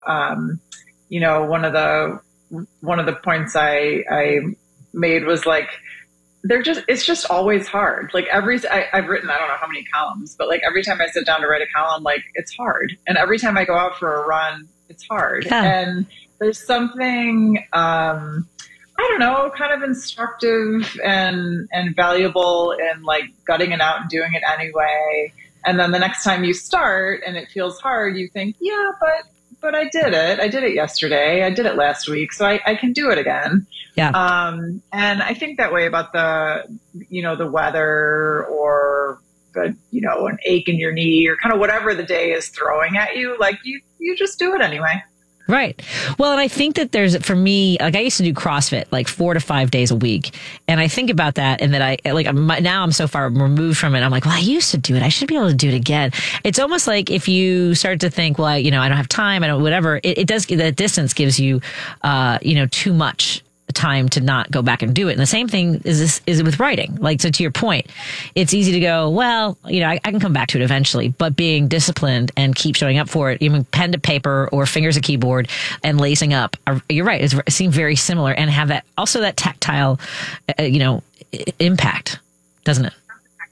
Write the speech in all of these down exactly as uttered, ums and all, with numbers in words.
Um, you know, one of the one of the points I I made was like, they're just it's just always hard. Like every I, I've written I don't know how many columns, but like every time I sit down to write a column, like it's hard. And every time I go out for a run, it's hard. Yeah. And there's something um, I don't know, kind of instructive and and valuable in like gutting it out and doing it anyway. And then the next time you start and it feels hard, you think, yeah, but but I did it. I did it yesterday. I did it last week, so I, I can do it again. Yeah. Um, and I think that way about the, you know, the weather or the, you know, an ache in your knee or kind of whatever the day is throwing at you. Like you, you just do it anyway. Right. Well, and I think that there's, for me, like I used to do CrossFit like four to five days a week. And I think about that and that I, like I'm, now I'm so far removed from it. I'm like, well, I used to do it. I should be able to do it again. It's almost like if you start to think, well, I, you know, I don't have time. I don't, whatever. It, it does, that distance gives you, uh, you know, too much time to not go back and do it. And the same thing is this is with writing. Like, so to your point, it's easy to go, well, you know, I, I can come back to it eventually, but being disciplined and keep showing up for it, even pen to paper or fingers to keyboard and lacing up, are, you're right. It's, it seems very similar and have that, also that tactile, uh, you know, impact, doesn't it?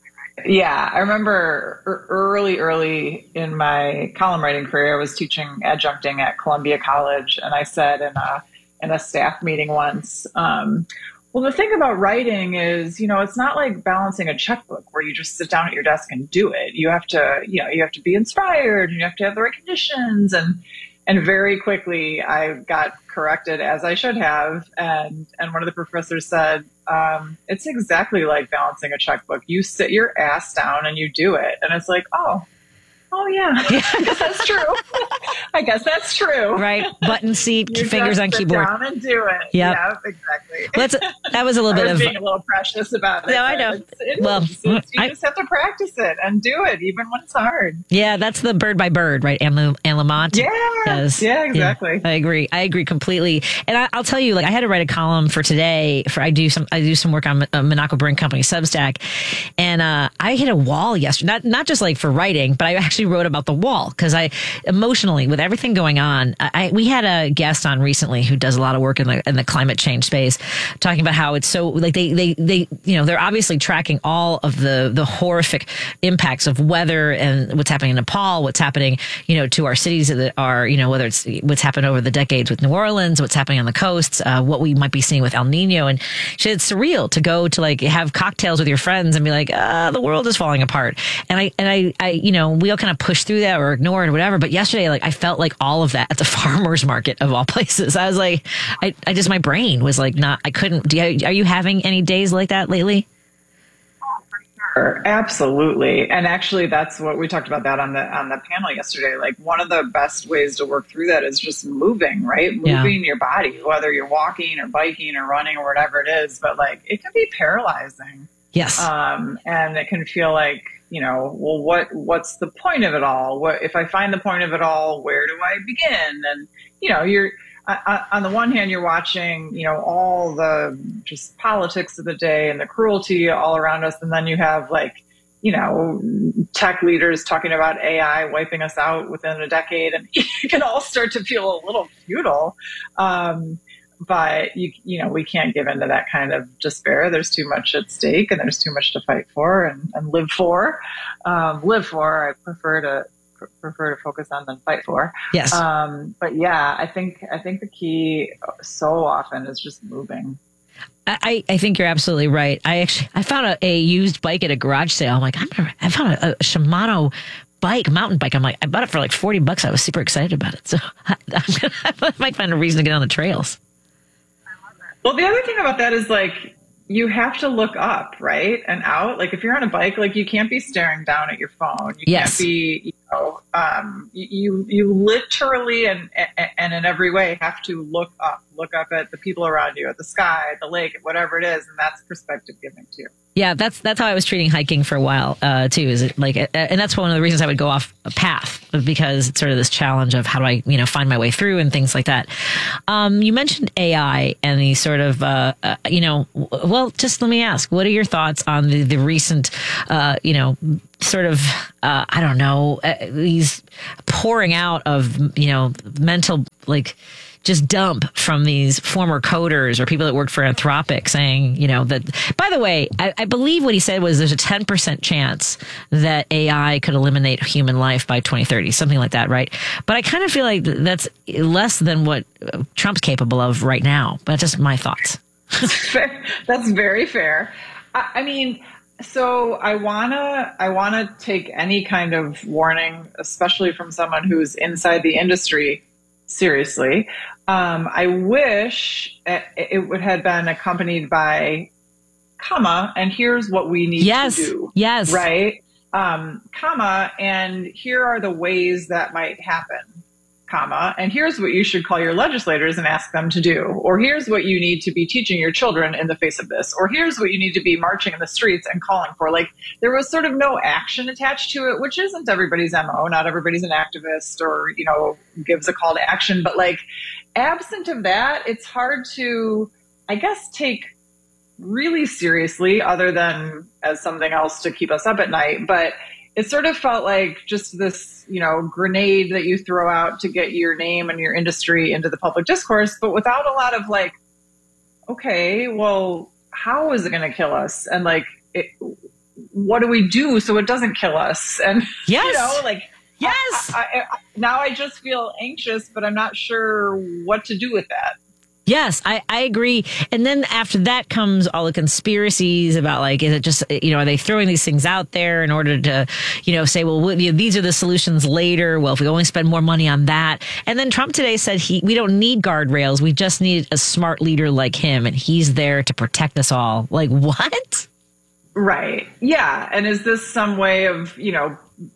Yeah, I remember early, early in my column writing career, I was teaching adjuncting at Columbia College, and I said in a in a staff meeting once, um, well, the thing about writing is, you know, it's not like balancing a checkbook where you just sit down at your desk and do it. You have to, you know, you have to be inspired and you have to have the right conditions. And, and very quickly I got corrected, as I should have. And, and one of the professors said, um, it's exactly like balancing a checkbook. You sit your ass down and you do it. And it's like, oh, Oh, yeah. I guess that's true. I guess that's true. Right. Button seat, you fingers just on sit keyboard. Down and do it. Yep. Yeah, exactly. Let's, that was a little I bit was of being a little precious about it. No, I know. It's, it well, is. It's, you I, just have to practice it and do it, even when it's hard. Yeah, that's the bird by bird, right? Anne, Anne Lamott. Yeah. Yes. Yeah, exactly. Yeah, I agree. I agree completely. And I, I'll tell you, like, I had to write a column for today. For I do some, I do some work on a Monaco Brewing Company Substack, and uh, I hit a wall yesterday. Not not just like for writing, but I actually wrote about the wall because I emotionally, with everything going on, I, we had a guest on recently who does a lot of work in the in the climate change space, talking about how it's so like they they they you know they're obviously tracking all of the the horrific impacts of weather and what's happening in Nepal, what's happening you know to our cities that are you know whether it's what's happened over the decades with New Orleans, what's happening on the coasts, uh, what we might be seeing with El Nino, and she said it's surreal to go to like have cocktails with your friends and be like, ah, the world is falling apart, and I and I I you know we all kind of push through that or ignore it or whatever. But yesterday, like I felt like all of that at the farmers market of all places. I was like, I, I just, my brain was like, not, I couldn't, do you, are you having any days like that lately? Sure, absolutely. And actually that's what we talked about that on the, on the panel yesterday. Like one of the best ways to work through that is just moving, right? Moving yeah. your body, whether you're walking or biking or running or whatever it is, but like it can be paralyzing. Yes. Um, and it can feel like, you know, well, what, what's the point of it all? What, if I find the point of it all, where do I begin? And, you know, you're, uh, on the one hand, you're watching, you know, all the just politics of the day and the cruelty all around us. And then you have like, you know, tech leaders talking about A I wiping us out within a decade. And you can all start to feel a little futile. Um, But, you you know, we can't give into that kind of despair. There's too much at stake and there's too much to fight for and, and live for. Um, live for, I prefer to pr- prefer to focus on than fight for. Yes. Um, but yeah, I think I think the key so often is just moving. I, I think you're absolutely right. I actually I found a, a used bike at a garage sale. I'm like, I'm gonna, I found a, a Shimano bike, mountain bike. I'm like, I bought it for like forty bucks. I was super excited about it. So I, I'm gonna, I might find a reason to get on the trails. Well, the other thing about that is like, you have to look up, right? And out. Like if you're on a bike, like you can't be staring down at your phone. You yes. can't be, you know, um, you, you literally and, and in every way have to look up, look up at the people around you, at the sky, at the lake, at whatever it is. And that's perspective giving too. Yeah, that's that's how I was treating hiking for a while uh, too. Is it like, and that's one of the reasons I would go off a path because it's sort of this challenge of how do I, you know, find my way through and things like that. Um, you mentioned A I and the sort of, uh, uh, you know, well, just let me ask, what are your thoughts on the the recent, uh, you know, sort of, uh, I don't know, uh, these pouring out of, you know, mental, like, just dump from these former coders or people that worked for Anthropic saying, you know, that, by the way, I, I believe what he said was there's a ten percent chance that A I could eliminate human life by twenty thirty, something like that, right? But I kind of feel like that's less than what Trump's capable of right now. But that's just my thoughts. That's very fair. I, I mean, so I wanna I wanna take any kind of warning, especially from someone who's inside the industry, seriously. Um, I wish it, it would have been accompanied by, comma, and here's what we need yes, to do. Yes. Right? Um, comma, and here are the ways that might happen, comma, and here's what you should call your legislators and ask them to do. Or here's what you need to be teaching your children in the face of this. Or here's what you need to be marching in the streets and calling for. Like, there was sort of no action attached to it, which isn't everybody's M O. Not everybody's an activist or, you know, gives a call to action. But like, absent of that, it's hard to, I guess, take really seriously, other than as something else to keep us up at night. But it sort of felt like just this, you know, grenade that you throw out to get your name and your industry into the public discourse, but without a lot of like, okay, well, how is it going to kill us? And like, it, what do we do so it doesn't kill us? And, yes. you know, like, yes. I, I, I, now I just feel anxious, but I'm not sure what to do with that. Yes, I, I agree. And then after that comes all the conspiracies about, like, is it just, you know, are they throwing these things out there in order to, you know, say, well, you know, these are the solutions later. Well, if we only spend more money on that. And then Trump today said he we don't need guardrails. We just need a smart leader like him. And he's there to protect us all. Like, what? Right. Yeah. And is this some way of, you know,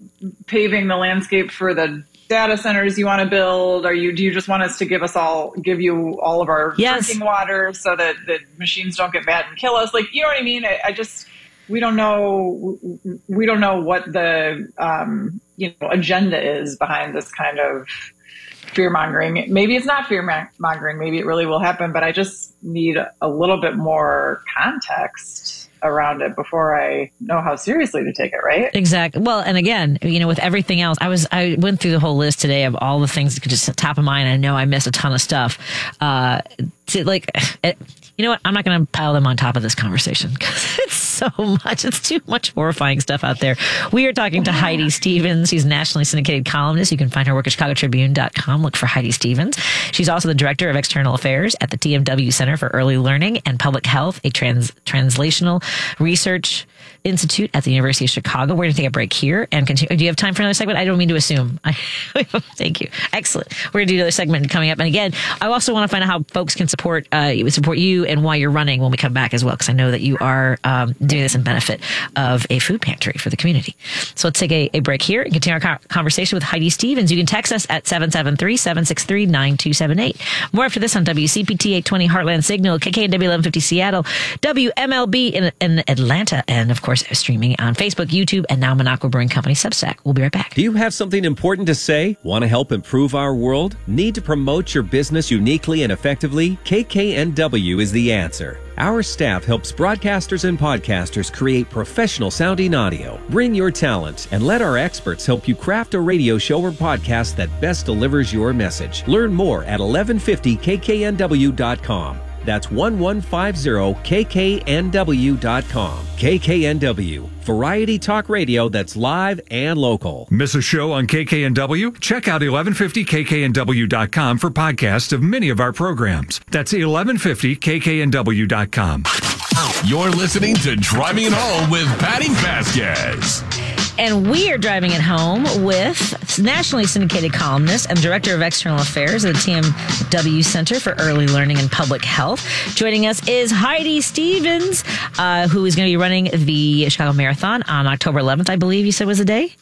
paving the landscape for the data centers you want to build? Are you, do you just want us to give us all, give you all of our yes. drinking water so that the machines don't get bad and kill us? Like, you know what I mean? I, I just, we don't know, we don't know what the, um, you know, agenda is behind this kind of fear mongering. Maybe it's not fear mongering. Maybe it really will happen, but I just need a little bit more context around it before I know how seriously to take it, right? Exactly. Well, and again, you know, with everything else, I was I went through the whole list today of all the things that could just top of mind. I know I missed a ton of stuff. Uh, to like, it, you know what? I'm not going to pile them on top of this conversation because it's so much. It's too much horrifying stuff out there. We are talking to Heidi Stevens. She's a nationally syndicated columnist. You can find her work at chicago tribune dot com. Look for Heidi Stevens. She's also the director of external affairs at the T M W Center for Early Learning and Public Health, a trans translational research institute at the University of Chicago. We're going to take a break here and continue. Do you have time for another segment? I don't mean to assume. I, thank you. Excellent. We're going to do another segment coming up. And again, I also want to find out how folks can support uh, support you and why you're running when we come back as well, because I know that you are um, doing this in benefit of a food pantry for the community. So let's take a, a break here and continue our conversation with Heidi Stevens. You can text us at seven seven three, seven six three, nine two seven eight. More after this on W C P T eight twenty Heartland Signal, K K N W eleven fifty Seattle, W M L B in, in Atlanta, and of course streaming on Facebook, YouTube, and now Minocqua Brewing Company Substack. We'll be right back. Do you have something important to say? Want to help improve our world? Need to promote your business uniquely and effectively? K K N W is the answer. Our staff helps broadcasters and podcasters create professional sounding audio. Bring your talent and let our experts help you craft a radio show or podcast that best delivers your message. Learn more at eleven fifty K K N W dot com. That's eleven fifty K K N W dot com. K K N W, variety talk radio that's live and local. Miss a show on K K N W? Check out eleven fifty K K N W dot com for podcasts of many of our programs. That's eleven fifty K K N W dot com. You're listening to Driving It Home with Patty Vasquez. And we are driving it home with nationally syndicated columnist and director of external affairs at the T M W Center for Early Learning and Public Health. Joining us is Heidi Stevens, uh, who is going to be running the Chicago Marathon on October eleventh, I believe you said was the day?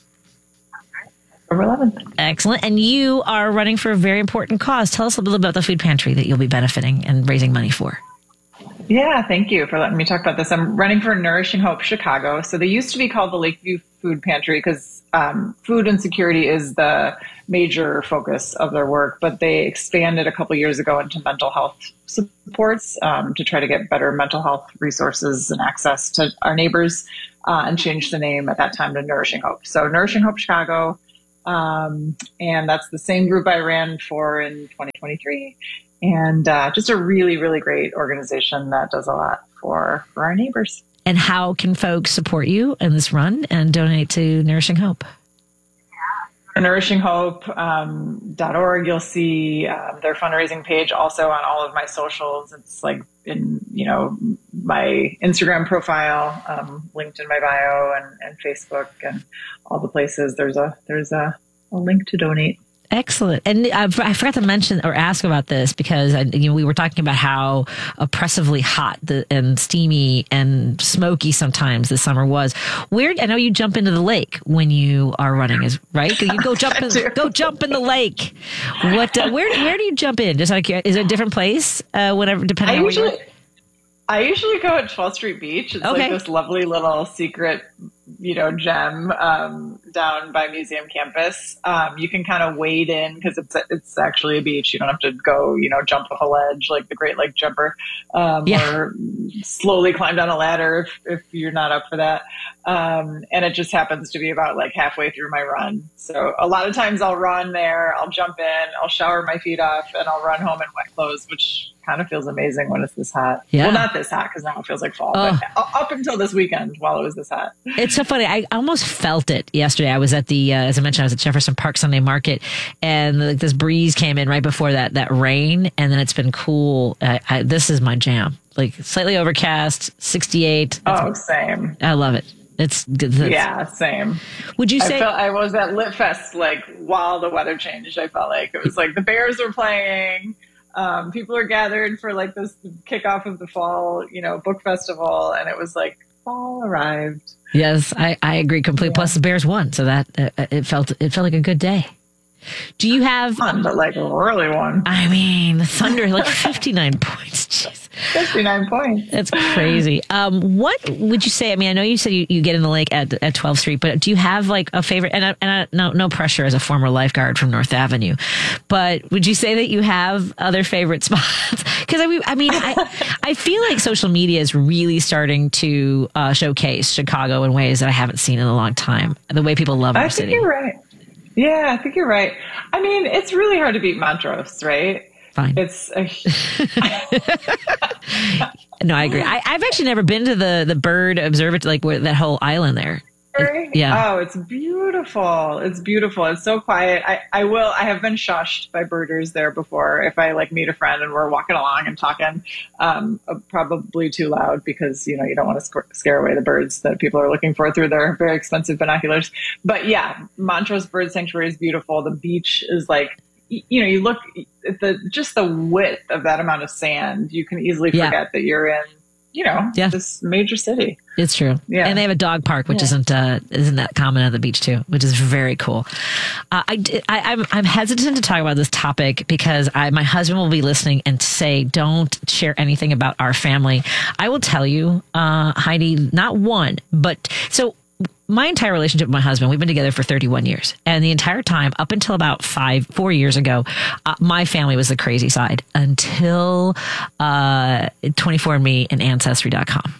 October eleventh. Excellent. And you are running for a very important cause. Tell us a little about the food pantry that you'll be benefiting and raising money for. Yeah, thank you for letting me talk about this. I'm running for Nourishing Hope Chicago. So they used to be called the Lakeview Food Pantry because um, food insecurity is the major focus of their work, but they expanded a couple years ago into mental health supports um, to try to get better mental health resources and access to our neighbors uh, and changed the name at that time to Nourishing Hope. So Nourishing Hope Chicago Um, and that's the same group I ran for in twenty twenty-three. And uh, just a really, really great organization that does a lot for, for our neighbors. And how can folks support you in this run and donate to Nourishing Hope? nourishing hope dot org. You'll see uh, their fundraising page also on all of my socials. It's like in, you know, my Instagram profile, um, linked in my bio, and, and Facebook and all the places. There's a, there's a, a link to donate. Excellent. And I, I forgot to mention or ask about this because I, you know, we were talking about how oppressively hot the, and steamy and smoky sometimes the summer was. Where I know you jump into the lake when you are running, is right? You go jump in, go jump in the lake. What? Uh, where? Where do you jump in? Just like, is it a different place? Uh, whatever, depending I on usually, where you are. I usually go at twelfth Street Beach. It's okay. like this lovely little secret, you know, gem um, down by Museum Campus. Um, you can kind of wade in because it's it's actually a beach. You don't have to go, you know, jump off a ledge like the Great Lake Jumper, um, yeah. or slowly climb down a ladder if, if you're not up for that. Um, and it just happens to be about like halfway through my run. So a lot of times I'll run there, I'll jump in, I'll shower my feet off, and I'll run home in wet clothes, which kind of feels amazing when it's this hot. Yeah. Well, not this hot because now it feels like fall, oh. but up until this weekend while it was this hot. It's so funny. I almost felt it yesterday. I was at the, uh, as I mentioned, I was at Jefferson Park Sunday Market, and like this breeze came in right before that that rain, and then it's been cool. Uh, I, this is my jam. Like slightly overcast, sixty-eight. Oh, same. I love it. It's, it's yeah, same. Would you say I, felt, I was at Lit Fest like while the weather changed? I felt like it was like the Bears were playing. Um, people are gathered for like this kickoff of the fall, you know, book festival, and it was like fall arrived. Yes, I, I agree completely. Yeah. Plus, the Bears won, so that uh, it felt it felt like a good day. Do you have fun, but like really one? I mean, the Thunder like fifty-nine points. Jeez. fifty-nine points. That's crazy. Um, what would you say? I mean, I know you said you, you get in the lake at at twelfth Street, but do you have like a favorite? And, I, and I, no, no pressure as a former lifeguard from North Avenue, but would you say that you have other favorite spots? Because I mean, I mean, I, I feel like social media is really starting to uh, showcase Chicago in ways that I haven't seen in a long time. The way people love our I city. think you're right. Yeah, I think you're right. I mean, it's really hard to beat Montrose, right? Fine. It's a... No, I agree. I, I've actually never been to the the bird observatory, like where that whole island there. It, yeah. Oh, it's beautiful. It's beautiful. It's so quiet. I, I will. I have been shushed by birders there before. If I like meet a friend and we're walking along and talking, um, probably too loud because, you know, you don't want to sc- scare away the birds that people are looking for through their very expensive binoculars. But yeah, Montrose Bird Sanctuary is beautiful. The beach is like, you know, you look at the, just the width of that amount of sand, you can easily forget yeah. that you're in, you know, yeah. this major city. It's true. Yeah. And they have a dog park, which yeah. isn't uh, isn't that common at the beach too, which is very cool. Uh, I, I, I'm I'm hesitant to talk about this topic because I, my husband will be listening and say, don't share anything about our family. I will tell you, uh, Heidi, not one, but so my entire relationship with my husband, we've been together for thirty-one years. And the entire time, up until about five, four years ago, uh, my family was the crazy side until uh, twenty-four and me and Ancestry dot com.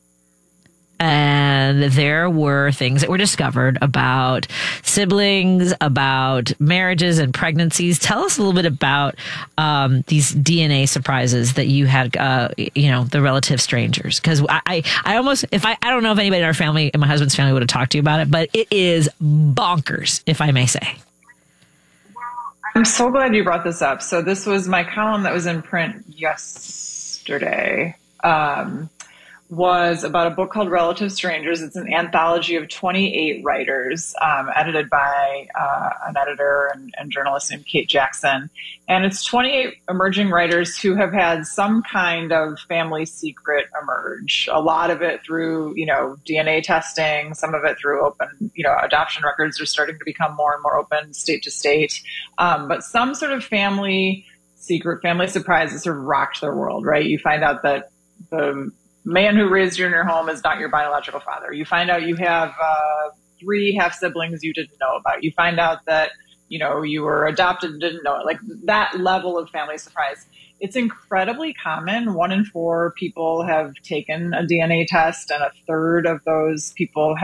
And there were things that were discovered about siblings, about marriages and pregnancies. Tell us a little bit about um, these D N A surprises that you had, uh, you know, the relative strangers. Because I, I, I almost, if I, I don't know if anybody in our family, in my husband's family, would have talked to you about it, but it is bonkers, if I may say. I'm so glad you brought this up. So this was my column that was in print yesterday. Um, was about a book called Relative Strangers. It's an anthology of twenty-eight writers, um, edited by uh, an editor and, and journalist named Kate Jackson. And it's twenty-eight emerging writers who have had some kind of family secret emerge. A lot of it through, you know, D N A testing, some of it through open, you know, adoption records are starting to become more and more open state to state. Um, but some sort of family secret, family surprise that sort of rocked their world, right? You find out that the man who raised you in your home is not your biological father. You find out you have uh, three half siblings you didn't know about. You find out that, you know, you were adopted and didn't know it. Like that level of family surprise. It's incredibly common. One in four people have taken a D N A test, and a third of those people have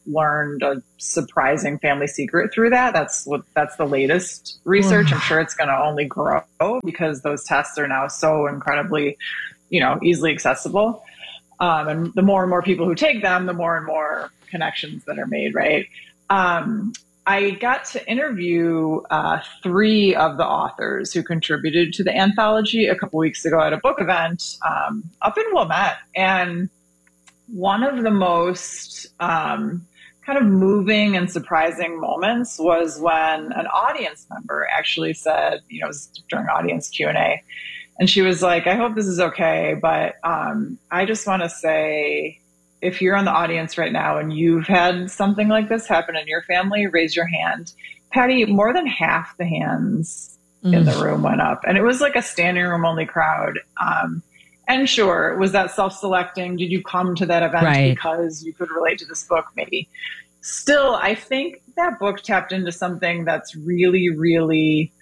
learned a surprising family secret through that. That's what that's the latest research. I'm sure it's going to only grow because those tests are now so incredibly, you know, easily accessible. Um, and the more and more people who take them, the more and more connections that are made, right? Um, I got to interview uh, three of the authors who contributed to the anthology a couple weeks ago at a book event um, up in Wilmette. And one of the most um, kind of moving and surprising moments was when an audience member actually said, you know, it was during audience Q and A, and she was like, I hope this is okay, but um, I just want to say, if you're in the audience right now and you've had something like this happen in your family, raise your hand. Patty, more than half the hands mm. in the room went up, and it was like a standing room only crowd. Um, and sure, was that self-selecting? Did you come to that event right. because you could relate to this book? Maybe. Still, I think that book tapped into something that's really, really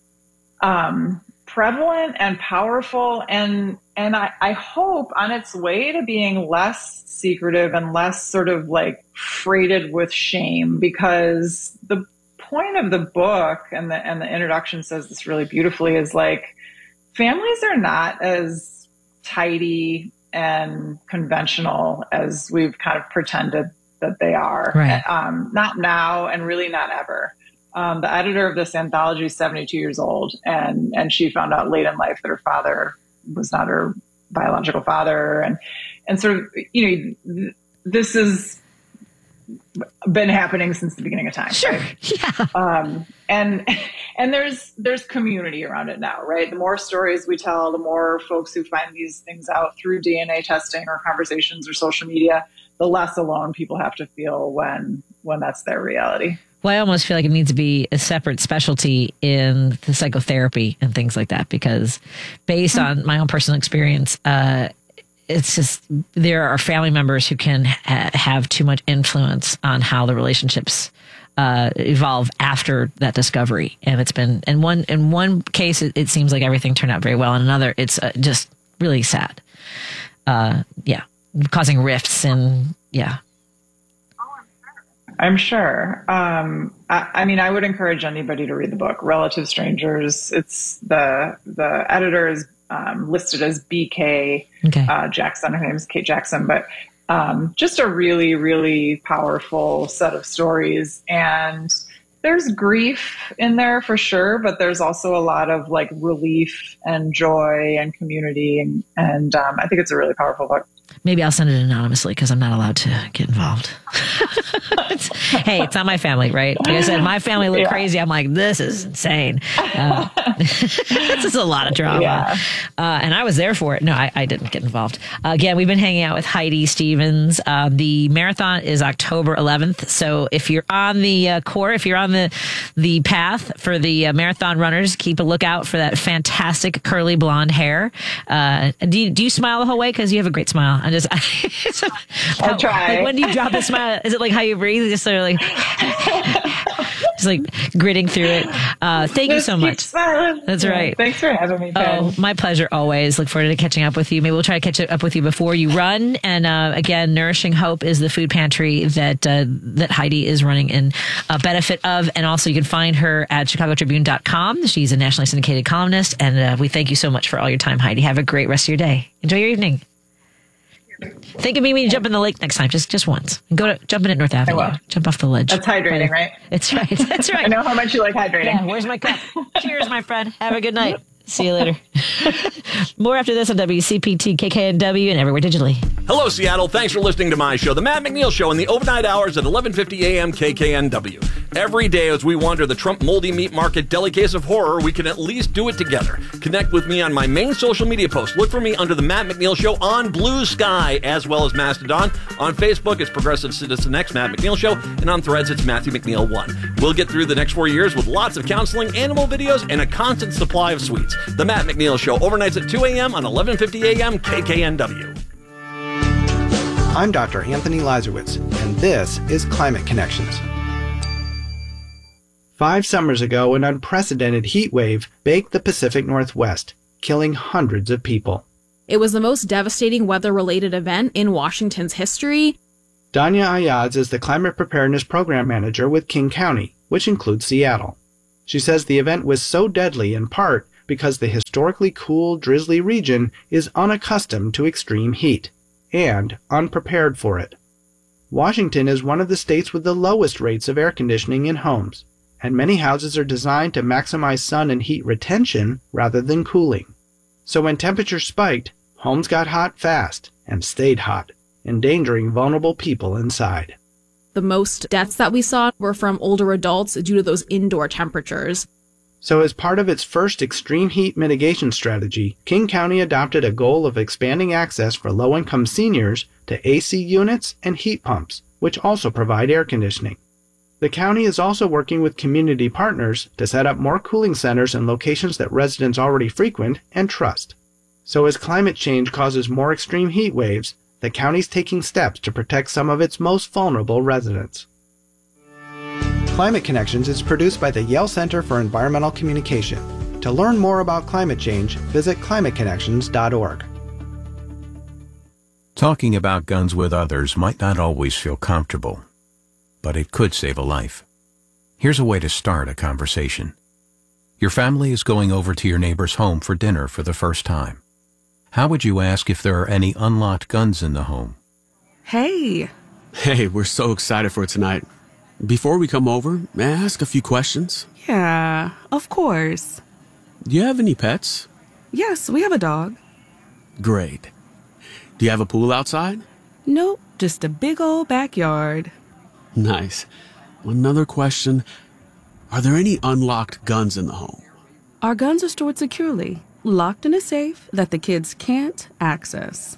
um, prevalent and powerful, and and I, I hope on its way to being less secretive and less sort of like freighted with shame, because the point of the book and the and the introduction says this really beautifully is like, families are not as tidy and conventional as we've kind of pretended that they are. Right. Um, not now and really not ever. Um, the editor of this anthology is seventy-two years old, and, and she found out late in life that her father was not her biological father. And, and sort of, you know, this has been happening since the beginning of time. Sure. Right? Yeah. Um, and, and there's, there's community around it now, right? The more stories we tell, the more folks who find these things out through D N A testing or conversations or social media, the less alone people have to feel when, when that's their reality. Well, I almost feel like it needs to be a separate specialty in the psychotherapy and things like that, because based mm-hmm. on my own personal experience, uh, it's just there are family members who can ha- have too much influence on how the relationships uh, evolve after that discovery. And it's been in one in one case, it, it seems like everything turned out very well. In another, it's uh, just really sad. Uh, yeah, causing rifts and yeah. I'm sure. Um, I, I mean, I would encourage anybody to read the book, Relative Strangers. It's the the editor is um, listed as B K okay. uh, Jackson. Her name is Kate Jackson, but um, just a really, really powerful set of stories. And there's grief in there for sure, but there's also a lot of like relief and joy and community. And, and um, I think it's a really powerful book. Maybe I'll send it anonymously because I'm not allowed to get involved. it's, hey, it's not my family, right? Like I said, my family looked yeah. crazy. I'm like, this is insane. Uh, this is a lot of drama. Yeah. Uh, and I was there for it. No, I, I didn't get involved. Uh, again, we've been hanging out with Heidi Stevens. Uh, the marathon is October eleventh. So if you're on the uh, court, if you're on the the path for the uh, marathon runners, keep a lookout for that fantastic curly blonde hair. Uh, do you, do you smile the whole way? Because you have a great smile. I just, I, I'll try. Like when do you drop a smile? Is it like how you breathe? Just sort of like, just like gritting through it. Uh, thank just you so much. Smiling. That's yeah, right. Thanks for having me, Jen. Oh, my pleasure always. Look forward to catching up with you. Maybe we'll try to catch up with you before you run. And uh, again, Nourishing Hope is the food pantry that uh, that Heidi is running in uh, benefit of. And also you can find her at chicago tribune dot com. She's a nationally syndicated columnist. And uh, we thank you so much for all your time, Heidi. Have a great rest of your day. Enjoy your evening. Think of me when you jump in the lake next time, just just once. And go to jump in at North Avenue. Jump off the ledge. That's hydrating, right? That's right. That's right. I know how much you like hydrating. Yeah, where's my cup? Cheers, my friend. Have a good night. See you later. More after this on W C P T, K K N W, and everywhere digitally. Hello, Seattle. Thanks for listening to my show, The Matt McNeil Show, in the overnight hours at eleven fifty a.m. K K N W. Every day as we wander the Trump moldy meat market deli case of horror, we can at least do it together. Connect with me on my main social media posts. Look for me under The Matt McNeil Show on Blue Sky, as well as Mastodon. On Facebook, it's Progressive Citizen X, Matt McNeil Show, and on Threads, it's Matthew McNeil one. We'll get through the next four years with lots of counseling, animal videos, and a constant supply of sweets. The Matt McNeil Show, overnights at two a.m. on eleven fifty a.m. K K N W. I'm Doctor Anthony Lazarowitz, and this is Climate Connections. Five summers ago, an unprecedented heat wave baked the Pacific Northwest, killing hundreds of people. It was the most devastating weather-related event in Washington's history. Danya Ayaz is the Climate Preparedness Program Manager with King County, which includes Seattle. She says the event was so deadly in part because the historically cool, drizzly region is unaccustomed to extreme heat and unprepared for it. Washington is one of the states with the lowest rates of air conditioning in homes, and many houses are designed to maximize sun and heat retention rather than cooling. So when temperatures spiked, homes got hot fast and stayed hot, endangering vulnerable people inside. The most deaths that we saw were from older adults due to those indoor temperatures. So as part of its first extreme heat mitigation strategy, King County adopted a goal of expanding access for low-income seniors to A C units and heat pumps, which also provide air conditioning. The county is also working with community partners to set up more cooling centers in locations that residents already frequent and trust. So as climate change causes more extreme heat waves, the county's taking steps to protect some of its most vulnerable residents. Climate Connections is produced by the Yale Center for Environmental Communication. To learn more about climate change, visit climate connections dot org. Talking about guns with others might not always feel comfortable, but it could save a life. Here's a way to start a conversation. Your family is going over to your neighbor's home for dinner for the first time. How would you ask if there are any unlocked guns in the home? Hey. Hey, we're so excited for tonight. Before we come over, may I ask a few questions? Yeah, of course. Do you have any pets? Yes, we have a dog. Great. Do you have a pool outside? Nope, just a big old backyard. Nice. Another question. Are there any unlocked guns in the home? Our guns are stored securely, locked in a safe that the kids can't access.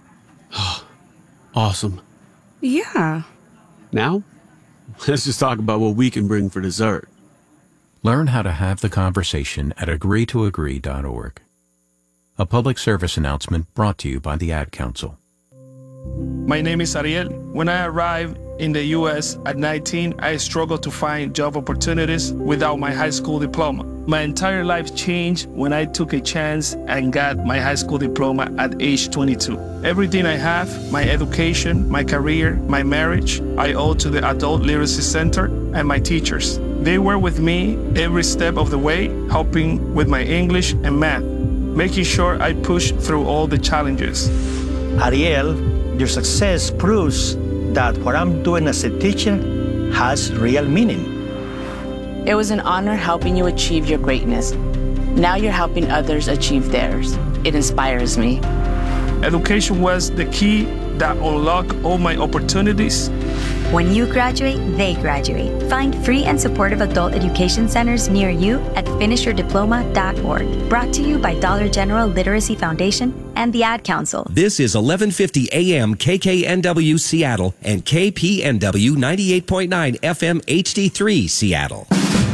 Awesome. Yeah. Now, let's just talk about what we can bring for dessert. Learn how to have the conversation at agree to agree dot org. A public service announcement brought to you by the Ad Council. My name is Ariel. When I arrived in the U S at nineteen, I struggled to find job opportunities without my high school diploma. My entire life changed when I took a chance and got my high school diploma at age twenty-two. Everything I have, my education, my career, my marriage, I owe to the Adult Literacy Center and my teachers. They were with me every step of the way, helping with my English and math, making sure I pushed through all the challenges. Ariel, your success proves that what I'm doing as a teacher has real meaning. It was an honor helping you achieve your greatness. Now you're helping others achieve theirs. It inspires me. Education was the key that unlocked all my opportunities. When you graduate, they graduate. Find free and supportive adult education centers near you at finish your diploma dot org. Brought to you by Dollar General Literacy Foundation and the Ad Council. This is eleven fifty A M K K N W Seattle and K P N W ninety-eight point nine F M H D three Seattle.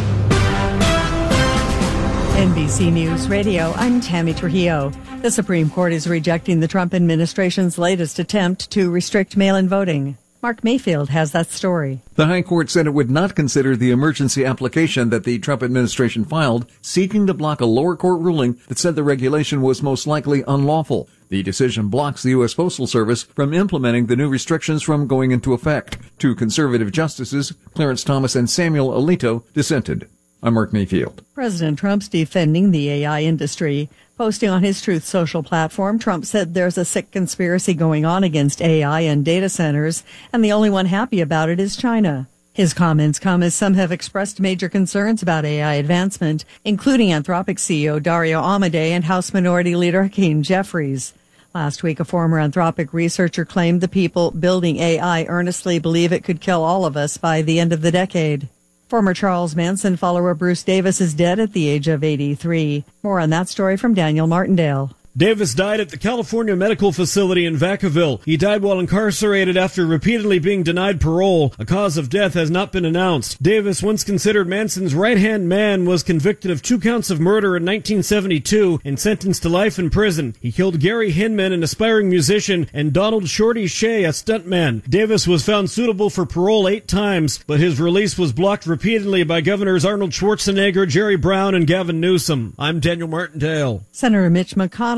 N B C News Radio, I'm Tammy Trujillo. The Supreme Court is rejecting the Trump administration's latest attempt to restrict mail-in voting. Mark Mayfield has that story. The High Court said it would not consider the emergency application that the Trump administration filed, seeking to block a lower court ruling that said the regulation was most likely unlawful. The decision blocks the U S Postal Service from implementing the new restrictions from going into effect. Two conservative justices, Clarence Thomas and Samuel Alito, dissented. I'm Mark Mayfield. President Trump's defending the A I industry. Posting on his Truth Social platform, Trump said there's a sick conspiracy going on against A I and data centers, and the only one happy about it is China. His comments come as some have expressed major concerns about A I advancement, including Anthropic C E O Dario Amodei and House Minority Leader Hakeem Jeffries. Last week, a former Anthropic researcher claimed the people building A I earnestly believe it could kill all of us by the end of the decade. Former Charles Manson follower Bruce Davis is dead at the age of eighty-three. More on that story from Daniel Martindale. Davis died at the California Medical Facility in Vacaville. He died while incarcerated after repeatedly being denied parole. A cause of death has not been announced. Davis, once considered Manson's right-hand man, was convicted of two counts of murder in nineteen seventy-two and sentenced to life in prison. He killed Gary Hinman, an aspiring musician, and Donald Shorty Shea, a stuntman. Davis was found suitable for parole eight times, but his release was blocked repeatedly by Governors Arnold Schwarzenegger, Jerry Brown, and Gavin Newsom. I'm Daniel Martindale. Senator Mitch McConnell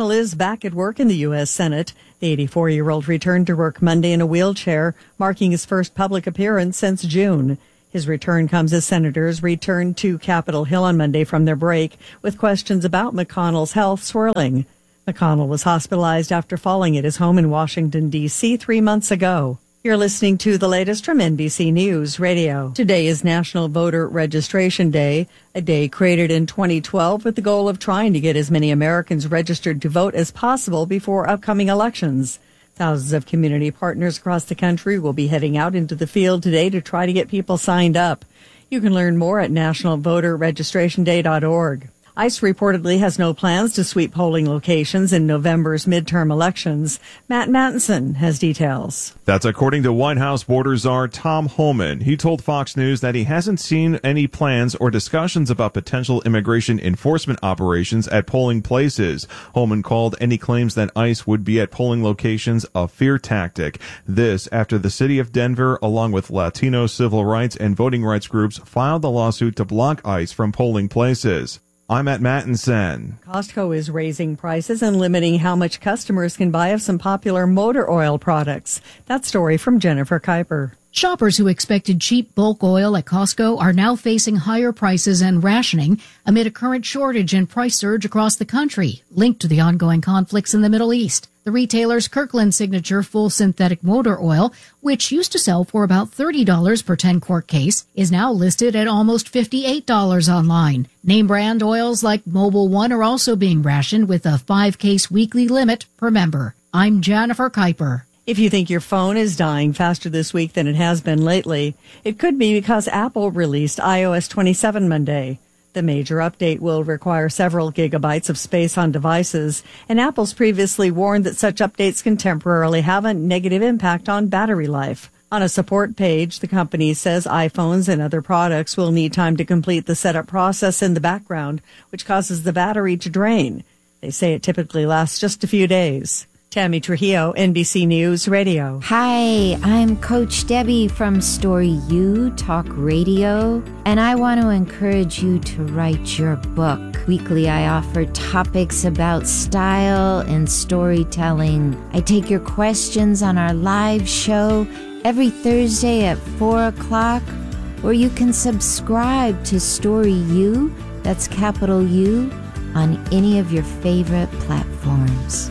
McConnell is back at work in the U S. Senate. The eighty-four-year-old returned to work Monday in a wheelchair, marking his first public appearance since June. His return comes as senators returned to Capitol Hill on Monday from their break with questions about McConnell's health swirling. McConnell was hospitalized after falling at his home in Washington, D C three months ago. You're listening to the latest from N B C News Radio. Today is National Voter Registration Day, a day created in twenty twelve with the goal of trying to get as many Americans registered to vote as possible before upcoming elections. Thousands of community partners across the country will be heading out into the field today to try to get people signed up. You can learn more at national voter registration day dot org. ICE reportedly has no plans to sweep polling locations in November's midterm elections. Matt Mattinson has details. That's according to White House border czar Tom Homan. He told Fox News that he hasn't seen any plans or discussions about potential immigration enforcement operations at polling places. Homan called any claims that ICE would be at polling locations a fear tactic. This after the city of Denver, along with Latino civil rights and voting rights groups, filed the lawsuit to block ICE from polling places. I'm at Mattinson. Costco is raising prices and limiting how much customers can buy of some popular motor oil products. That story from Jennifer Kuiper. Shoppers who expected cheap bulk oil at Costco are now facing higher prices and rationing amid a current shortage and price surge across the country, linked to the ongoing conflicts in the Middle East. The retailer's Kirkland Signature Full Synthetic Motor Oil, which used to sell for about thirty dollars per ten-quart case, is now listed at almost fifty-eight dollars online. Name brand oils like Mobil One are also being rationed with a five-case weekly limit per member. I'm Jennifer Kuiper. If you think your phone is dying faster this week than it has been lately, it could be because Apple released i O S twenty-seven Monday. The major update will require several gigabytes of space on devices, and Apple's previously warned that such updates can temporarily have a negative impact on battery life. On a support page, the company says iPhones and other products will need time to complete the setup process in the background, which causes the battery to drain. They say it typically lasts just a few days. Tammy Trujillo, N B C News Radio. Hi, I'm Coach Debbie from Story U Talk Radio, and I want to encourage you to write your book. Weekly, I offer topics about style and storytelling. I take your questions on our live show every Thursday at four o'clock, or you can subscribe to Story U, that's capital U, on any of your favorite platforms.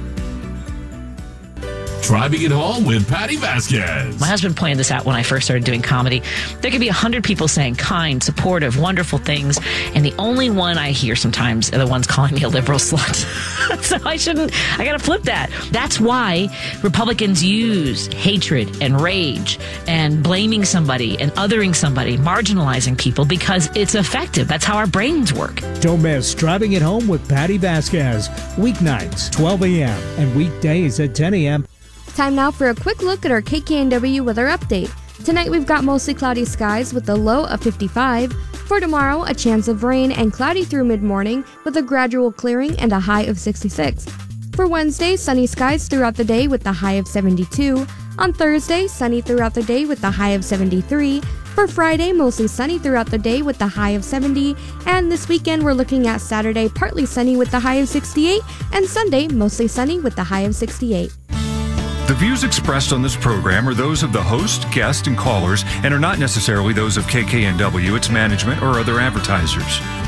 Driving It Home with Patty Vasquez. My husband pointed this out when I first started doing comedy. There could be a hundred people saying kind, supportive, wonderful things, and the only one I hear sometimes are the ones calling me a liberal slut. So I shouldn't, I gotta flip that. That's why Republicans use hatred and rage and blaming somebody and othering somebody, marginalizing people, because it's effective. That's how our brains work. Don't miss Driving It Home with Patty Vasquez. Weeknights, twelve a.m. and weekdays at ten a.m. Time now for a quick look at our K K N W weather update. Tonight we've got mostly cloudy skies with a low of fifty-five. For tomorrow, a chance of rain and cloudy through mid-morning with a gradual clearing and a high of sixty-six. For Wednesday, sunny skies throughout the day with a high of seventy-two. On Thursday, sunny throughout the day with a high of seventy-three. For Friday, mostly sunny throughout the day with a high of seventy. And this weekend, we're looking at Saturday, partly sunny with a high of sixty-eight. And Sunday, mostly sunny with a high of sixty-eight. The views expressed on this program are those of the host, guest, and callers, and are not necessarily those of K K N W, its management, or other advertisers.